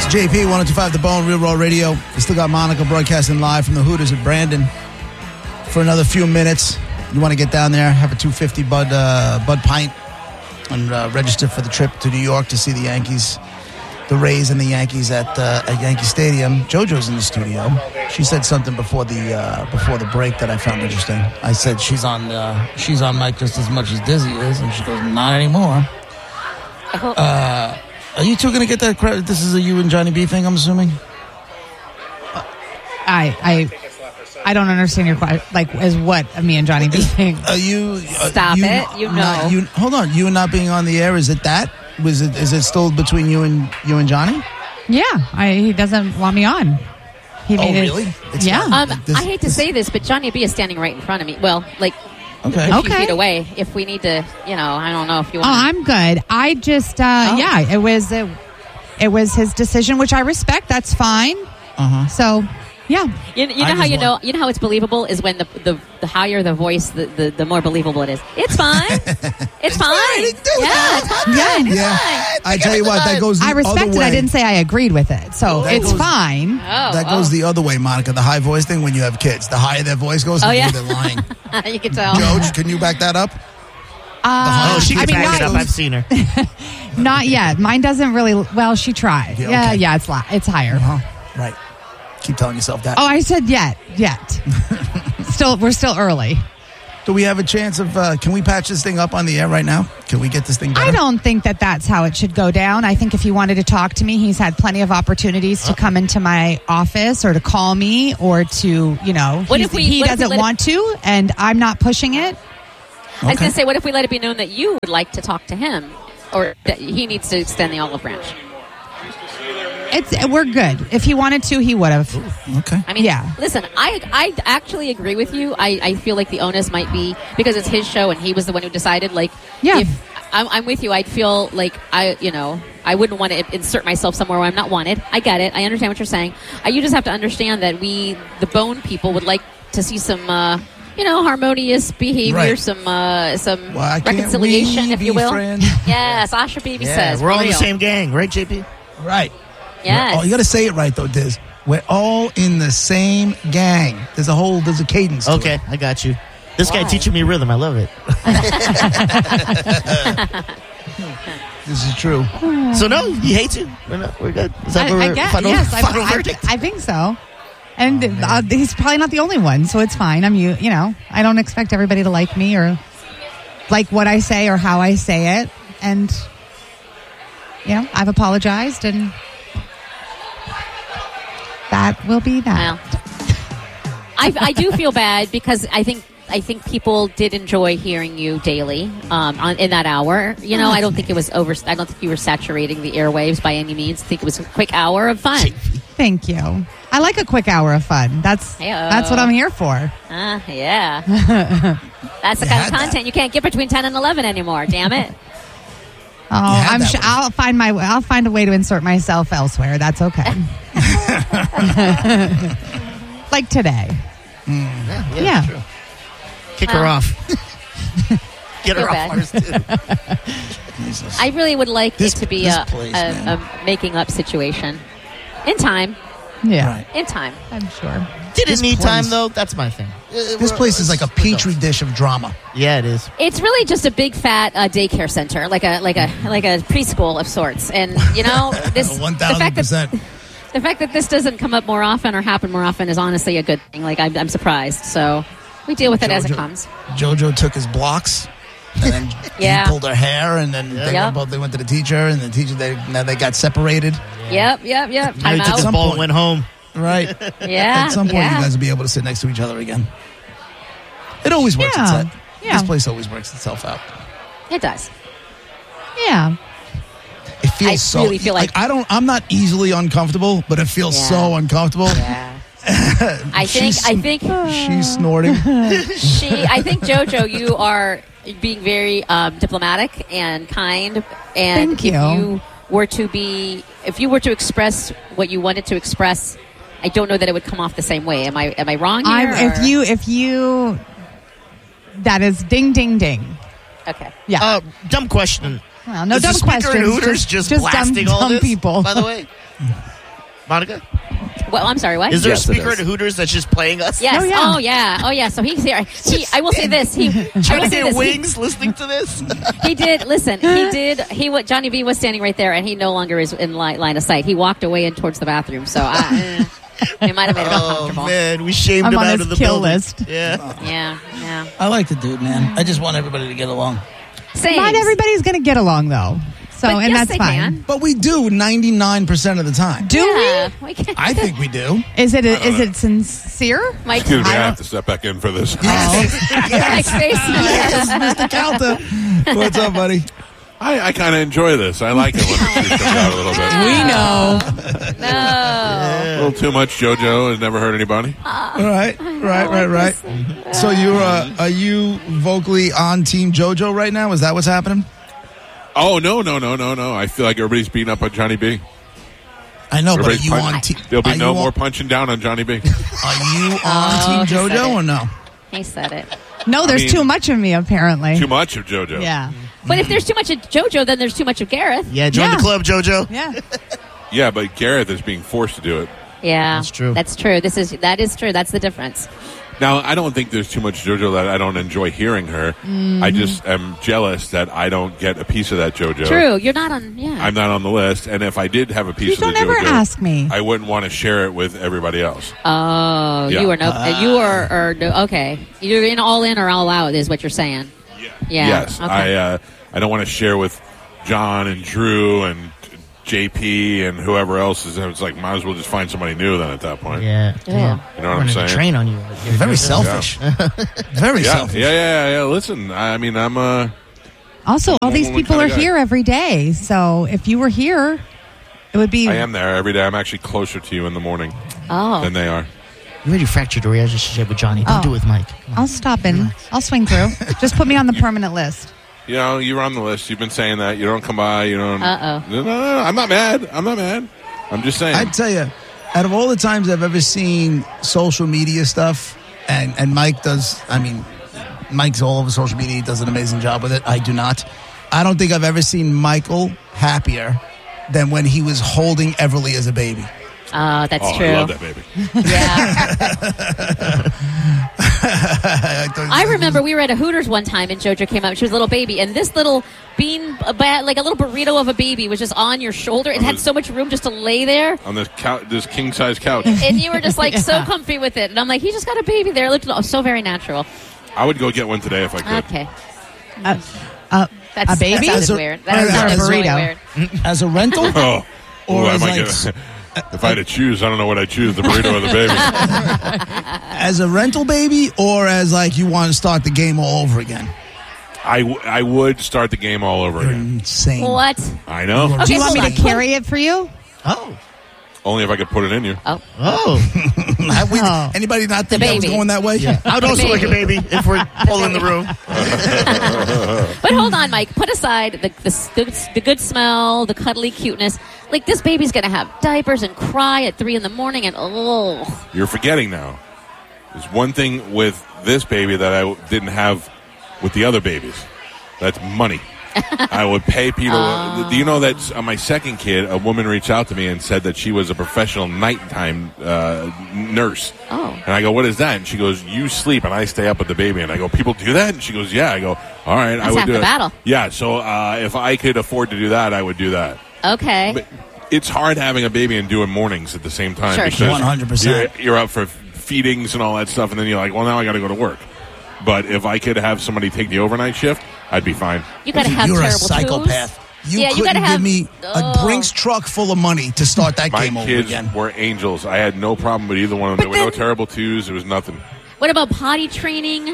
JP, 102.5 The Bone, Real Raw Radio. We still got Monica broadcasting live from the Hooters at Brandon for another few minutes. You want to get down there, have a $2.50 Bud Pint, and register for the trip to New York to see the Yankees, the Rays and the Yankees at Yankee Stadium. JoJo's in the studio. She said something before the break that I found interesting. I said she's on mic just as much as Dizzy is, and she goes, not anymore. Are you two going to get that credit? This is a you and Johnny B thing, I'm assuming? I don't understand your question. Like, as what? Me and Johnny B thing? Stop it. Hold on. You not being on the air, is it that? Is it still between you and Johnny? Yeah. He doesn't want me on. He made it. Really? Yeah. I hate to say this, but Johnny B is standing right in front of me. Well, like... Okay. A few feet away. If we need to, I don't know if you want. Oh, I'm good. I just, it was his decision, which I respect. That's fine. So, yeah. You know how it's believable is when the higher the voice, the more believable it is. It's fine. It's fine. Yeah. I tell you what, that goes the I other respect it. way. I didn't say I agreed with it. So it's fine. That goes the other way, Monica. The high voice thing when you have kids. The higher their voice goes, the more they're lying. You can tell. George, can you back that up? She can back it up. I've seen her. Not yet. Mine doesn't really. Well, she tried. Yeah, okay. It's higher. Right. Keep telling yourself that. Oh, I said yet. We're still early. Do we have a chance of, can we patch this thing up on the air right now? Can we get this thing better? I don't think that's how it should go down. I think if he wanted to talk to me, he's had plenty of opportunities to come into my office or to call me or to, he doesn't want to, and I'm not pushing it. I was going to say, what if we let it be known that you would like to talk to him or that he needs to extend the olive branch? We're good. If he wanted to, he would have. Okay. I mean, listen, I actually agree with you. I feel like the onus might be because it's his show and he was the one who decided. Like, if I'm with you, I'd feel like I wouldn't want to insert myself somewhere where I'm not wanted. I get it. I understand what you're saying. You just have to understand that we, the Bone people, would like to see some, harmonious behavior, right. some reconciliation, if you will. Yes, Asha Baby says. We're all in the same gang, right, JP? Right. Yes. You got to say it right, though, Diz. We're all in the same gang. There's a cadence to Okay, it. I got you. This guy teaching me rhythm. I love it. This is true. So, no, he hates you. We're good. Is that I guess, final verdict? I think so. And he's probably not the only one, so it's fine. I don't expect everybody to like me or like what I say or how I say it. And, I've apologized, and that will be that. Well, I do feel bad because I think people did enjoy hearing you daily in that hour. I don't think it was over. I don't think you were saturating the airwaves by any means. I think it was a quick hour of fun. Thank you. I like a quick hour of fun. That's what I'm here for. Yeah. That's the kind of content you can't get between 10 and 11 anymore. Damn it. Oh, I'm sure I'll find a way to insert myself elsewhere. That's okay. Like today. Yeah. True. Kick her off. Get her off ours, too. Jesus. I really would like it to be a making up situation. In time. Yeah. Right. In time. I'm sure. Didn't need time, though. That's my thing. This place is like a petri dish of drama. Yeah, it is. It's really just a big fat daycare center, like a preschool of sorts. And this 1,000%. The fact that this doesn't come up more often or happen more often is honestly a good thing. Like I'm surprised. So we deal with it as it comes. JoJo took his blocks. And then he pulled her hair, and then they went to the teacher, and the teacher they got separated. Yep. Now he took his ball and went home. Right. Yeah. At some point, you guys will be able to sit next to each other again. It always works itself. Yeah. This place always works itself out. It does. Yeah. It feels really feel like I'm not easily uncomfortable, but it feels so uncomfortable. Yeah. I think she's snorting. I think JoJo, you are being very diplomatic and kind. And Thank you. If you were to express what you wanted to express, I don't know that it would come off the same way. Am I wrong here? If you, that is ding, ding, ding. Okay. Yeah. Dumb question. Well, no is dumb the speaker questions. in Hooters just blasting dumb all this? people. By the way. Monica? Well, I'm sorry, what? Is there Yes, a speaker it is. at Hooters that's just playing us? Yes. Oh, yeah. Oh, yeah. So he's here. I will say this. I Trying will to say get this. wings listening to this? He did. Listen, he did. Johnny B was standing right there, and he no longer is in line of sight. He walked away in towards the bathroom. So it might have made him uncomfortable. Oh, man. We shamed I'm him on out his of the kill building. list. Yeah. Yeah. I like the dude, man. I just want everybody to get along. Same. Not everybody's going to get along, though. So, But and yes, that's they fine. can. But we do 99% of the time. Do we can. I think we do. Is it sincere? Mike, Excuse me, I have to step back in for this. Mike's face. Yes, Mr. Calta. What's up, buddy? I kind of enjoy this. I like it when the truth comes out a little bit. We know. No. A little too much JoJo has never hurt anybody. Right. So are you vocally on Team JoJo right now? Is that what's happening? Oh, no. I feel like everybody's beating up on Johnny B. I know, but are Everybody's you punching. on Team? There'll be no more punching down on Johnny B. Are you on Team he said JoJo it. or no? He said it. No, there's mean- too much of me, apparently. Too much of JoJo. Yeah. But if there's too much of JoJo, then there's too much of Gareth. Yeah, join Yeah. the club, JoJo. Yeah. Yeah, but Gareth is being forced to do it. Yeah. That's true. That's true. That is true. That's the difference. Now, I don't think there's too much JoJo that I don't enjoy hearing her. I just am jealous that I don't get a piece of that JoJo. True. You're not on. Yeah. I'm not on the list, and if I did have a piece You of the don't ever JoJo, ask me. I wouldn't want to share it with everybody else. Oh, Yeah. you are no. You are no, okay. You're in all in or all out is what you're saying. Yeah. Yes, Okay. I don't want to share with John and Drew and JP and whoever else is. It's like might as well just find somebody new then at that point. Yeah. Yeah. You know what I'm saying? Train on you. Very selfish. Very Yeah, selfish. yeah. Listen, I mean, I'm Also, all these What people kind are of guy? here every day. So if you were here, it would be. I am there every day. I'm actually closer to you in the morning Oh. than they are. You already fractured a relationship with Johnny. Don't Oh. do it with Mike. Come on. I'll stop in. I'll swing through. Just put me on the permanent list. You know, you're on the list. You've been saying that. You don't come by. You don't. Uh-oh. No. I'm not mad. I'm just saying. I tell you, out of all the times I've ever seen social media stuff, and Mike does, I mean, Mike's all over social media. He does an amazing job with it. I do not. I don't think I've ever seen Michael happier than when he was holding Everly as a baby. That's true. I love that baby. Yeah. I remember we were at a Hooters one time and JoJo came out. She was a little baby, and this little bean, like a little burrito of a baby, was just on your shoulder. It had so much room just to lay there. On this this king size couch. And you were just like so comfy with it. And I'm like, he just got a baby there. It looked so very natural. I would go get one today if I could. Okay. A baby? That As sounded a- weird. as a- That as a sounded really burrito. weird. As a rental? Oh, Or Ooh, I as might like- get. If I had to choose, I don't know what I'd choose: the burrito or the baby. As a rental baby, or as like you want to start the game all over again? I would start the game all over You're again. insane. What? I know. Do Okay, you want me hold to on. carry it for you? Oh. Only if I could put it in you. Oh. Anybody not think The that was baby. going that way? Yeah. I would also like a baby if we're pulling the room. But hold on, Mike. Put aside the good smell, the cuddly cuteness. Like, this baby's going to have diapers and cry at 3 a.m. and You're forgetting now. There's one thing with this baby that I didn't have with the other babies. That's money. I would pay people. Do you know that on my second kid, a woman reached out to me and said that she was a professional nighttime nurse. Oh. And I go, what is that? And she goes, you sleep and I stay up with the baby. And I go, people do that? And she goes, yeah. I go, all right. That's I would half do the it. battle. Yeah. So if I could afford to do that, I would do that. Okay. But it's hard having a baby and doing mornings at the same time. Sure, because 100%. You're up for feedings and all that stuff, and then you're like, well, now I got to go to work. But if I could have somebody take the overnight shift, I'd be fine. You got to have You're a terrible psychopath. twos. You Yeah, you couldn't gotta have- give me a Brinks truck full of money to start that My game over kids again. were angels. I had no problem with either one of them. But There were no then- terrible twos. There was nothing. What about potty training?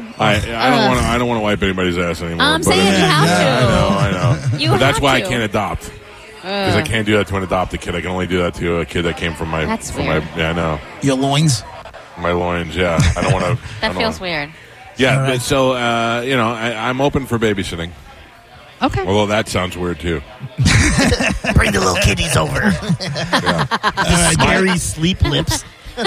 I don't want to wipe anybody's ass anymore. I'm but saying you have I know. You But that's have why I to. can't adopt. Because I can't do that to an adopted kid. I can only do that to a kid that came from my. That's from weird. my. Yeah, I know. Your loins? My loins. Yeah, I don't want to. That feels weird. Yeah, All right. but so I'm open for babysitting. Okay. Although that sounds weird too. Bring the little kiddies over. Scary sleep lips. Can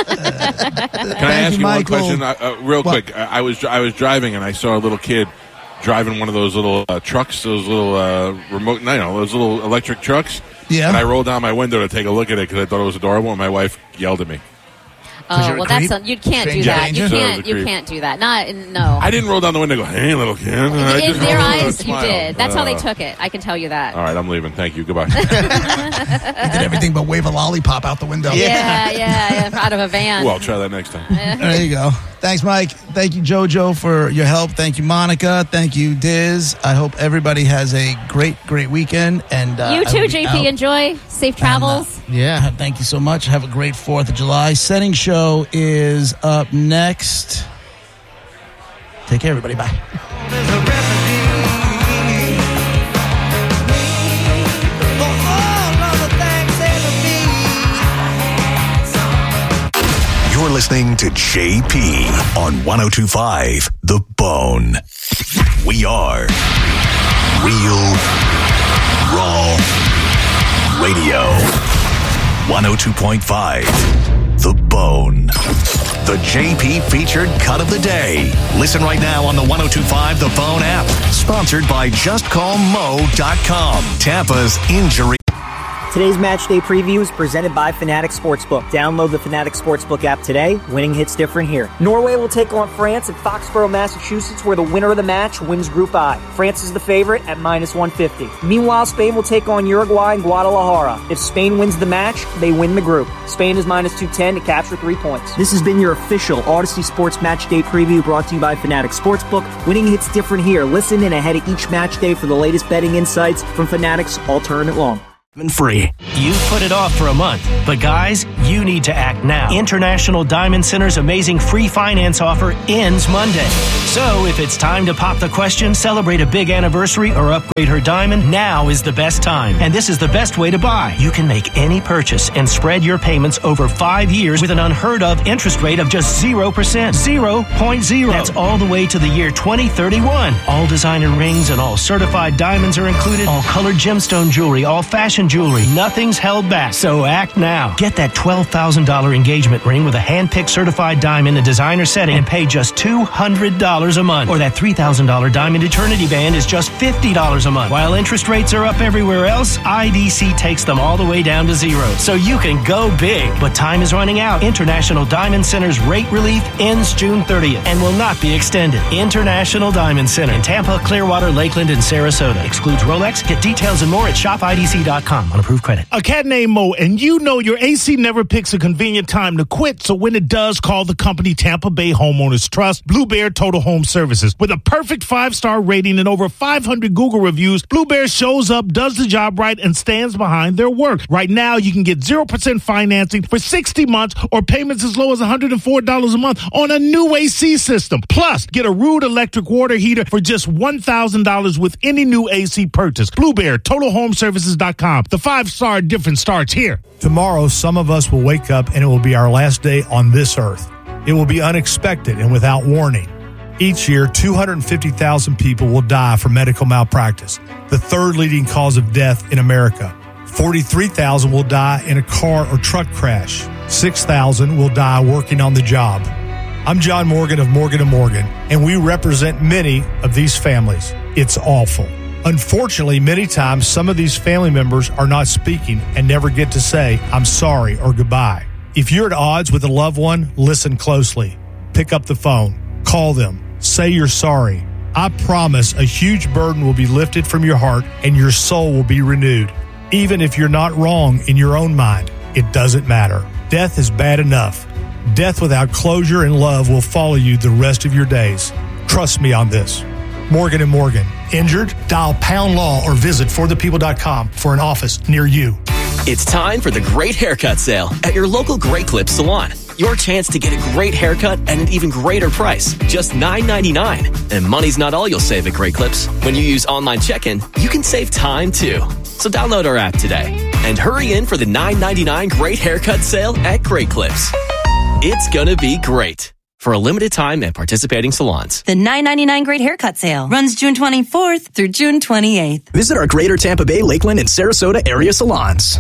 I ask you Michael. one question, real quick? I was driving and I saw a little kid driving one of those little trucks, those little those little electric trucks. Yeah. And I rolled down my window to take a look at it because I thought it was adorable, and my wife yelled at me. Oh, well, you can't do that. You can't do that. No. I didn't roll down the window and go, hey, little kid. In their eyes, you did. That's how they took it. I can tell you that. All right, I'm leaving. Thank you. Goodbye. He did everything but wave a lollipop out the window. Yeah, out of a van. Well, I'll try that next time. There you go. Thanks, Mike. Thank you, JoJo, for your help. Thank you, Monica. Thank you, Diz. I hope everybody has a great, great weekend. And you too, JP. Enjoy. Safe travels. Thank you so much. Have a great 4th of July. Setting show is up next. Take care, everybody. Bye. You're listening to JP on 102.5 The Bone. We are Real Raw Radio. 102.5 The Bone. The JP featured cut of the day. Listen right now on the 102.5 The Bone app. Sponsored by JustCallMo.com. Tampa's injury. Today's match day preview is presented by Fanatic Sportsbook. Download the Fanatic Sportsbook app today. Winning hits different here. Norway will take on France at Foxborough, Massachusetts, where the winner of the match wins Group I. France is the favorite at -150. Meanwhile, Spain will take on Uruguay in Guadalajara. If Spain wins the match, they win the group. Spain is -210 to capture 3 points. This has been your official Odyssey Sports Match Day preview brought to you by Fanatic Sportsbook. Winning hits different here. Listen in ahead of each match day for the latest betting insights from Fanatic's Alternate Long. Free. You've put it off for a month, but guys, you need to act now. International Diamond Center's amazing free finance offer ends Monday. So if it's time to pop the question, celebrate a big anniversary, or upgrade her diamond, now is the best time. And this is the best way to buy. You can make any purchase and spread your payments over 5 years with an unheard of interest rate of just 0%. 0.0. That's all the way to the year 2031. All designer rings and all certified diamonds are included. All colored gemstone jewelry, all fashion jewelry. Nothing's held back. So act now. Get that $12,000 engagement ring with a hand-picked certified diamond in designer setting and pay just $200 a month. Or that $3,000 diamond eternity band is just $50 a month. While interest rates are up everywhere else, IDC takes them all the way down to 0. So you can go big. But time is running out. International Diamond Center's rate relief ends June 30th and will not be extended. International Diamond Center in Tampa, Clearwater, Lakeland, and Sarasota. Excludes Rolex. Get details and more at shopidc.com on approved credit. A cat named Mo, and you know your AC never picks a convenient time to quit, so when it does, call the company Tampa Bay Homeowners Trust, Blue Bear Total Home Services. With a perfect 5-star rating and over 500 Google reviews, Blue Bear shows up, does the job right, and stands behind their work. Right now, you can get 0% financing for 60 months or payments as low as $104 a month on a new AC system. Plus, get a Rude electric water heater for just $1,000 with any new AC purchase. Blue Bear, TotalHomeservices.com. The 5-star difference starts here. Tomorrow, some of us will wake up and it will be our last day on this earth. It will be unexpected and without warning. Each year, 250,000 people will die from medical malpractice, the third leading cause of death in America. 43,000 will die in a car or truck crash. 6,000 will die working on the job. I'm John Morgan of Morgan & Morgan, and we represent many of these families. It's awful. Unfortunately, many times, some of these family members are not speaking and never get to say, I'm sorry or goodbye. If you're at odds with a loved one, listen closely. Pick up the phone. Call them. Say you're sorry. I promise a huge burden will be lifted from your heart and your soul will be renewed. Even if you're not wrong in your own mind, it doesn't matter. Death is bad enough. Death without closure and love will follow you the rest of your days. Trust me on this. Morgan & Morgan. Injured? Dial Pound Law or visit forthepeople.com for an office near you. It's time for the Great Haircut Sale at your local Great Clips salon. Your chance to get a great haircut at an even greater price, just $9.99. And money's not all you'll save at Great Clips. When you use online check-in, you can save time too. So download our app today and hurry in for the $9.99 Great Haircut Sale at Great Clips. It's gonna be great. For a limited time at participating salons. The $9.99 Great Haircut Sale runs June 24th through June 28th. Visit our Greater Tampa Bay, Lakeland, and Sarasota area salons.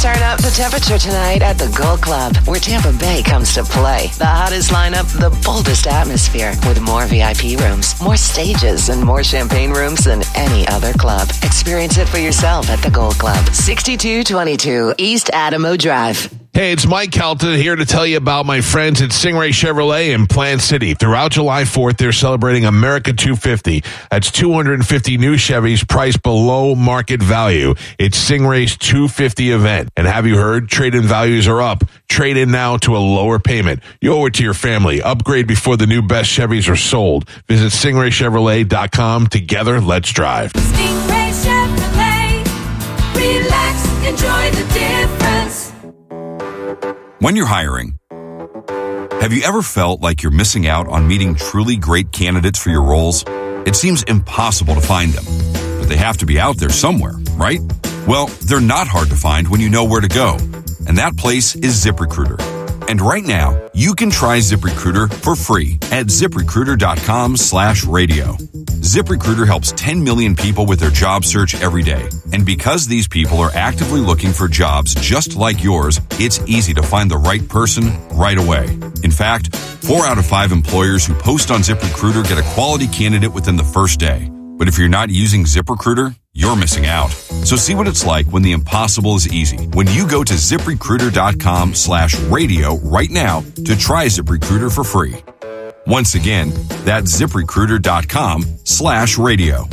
Turn up the temperature tonight at the Gold Club, where Tampa Bay comes to play. The hottest lineup, the boldest atmosphere, with more VIP rooms, more stages, and more champagne rooms than any other club. Experience it for yourself at the Gold Club, 6222 East Adamo Drive. Hey, it's Mike Kelton here to tell you about my friends at Stingray Chevrolet in Plant City. Throughout July 4th, they're celebrating America 250. That's 250 new Chevys priced below market value. It's Stingray's 250 event. And have you heard? Trade-in values are up. Trade in now to a lower payment. You owe it to your family. Upgrade before the new best Chevys are sold. Visit StingrayChevrolet.com. Together, let's drive. Stingray Chevrolet. Relax, enjoy the difference. When you're hiring, have you ever felt like you're missing out on meeting truly great candidates for your roles? It seems impossible to find them, but they have to be out there somewhere, right? Well, they're not hard to find when you know where to go, and that place is ZipRecruiter. And right now, you can try ZipRecruiter for free at ZipRecruiter.com/radio. ZipRecruiter helps 10 million people with their job search every day. And because these people are actively looking for jobs just like yours, it's easy to find the right person right away. In fact, 4 out of 5 employers who post on ZipRecruiter get a quality candidate within the first day. But if you're not using ZipRecruiter, you're missing out. So see what it's like when the impossible is easy. When you go to ZipRecruiter.com/radio right now to try ZipRecruiter for free. Once again, that's ZipRecruiter.com/radio.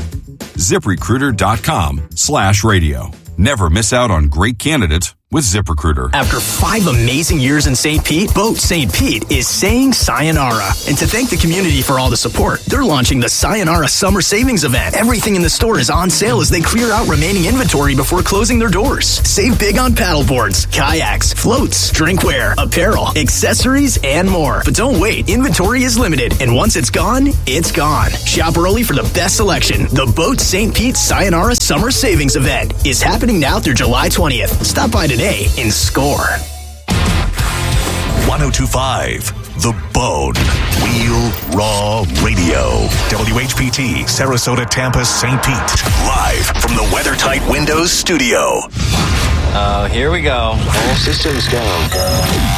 ZipRecruiter.com/radio. Never miss out on great candidates with ZipRecruiter. After 5 amazing years in St. Pete, Boat St. Pete is saying sayonara. And to thank the community for all the support, they're launching the Sayonara Summer Savings Event. Everything in the store is on sale as they clear out remaining inventory before closing their doors. Save big on paddleboards, kayaks, floats, drinkware, apparel, accessories, and more. But don't wait. Inventory is limited, and once it's gone, it's gone. Shop early for the best selection. The Boat St. Pete Sayonara Summer Savings Event is happening now through July 20th. Stop by today and score. 1025 The Bone. Real Raw Radio. WHPT, Sarasota, Tampa, St. Pete. Live from the WeatherTight Windows studio. Here we go. All systems go.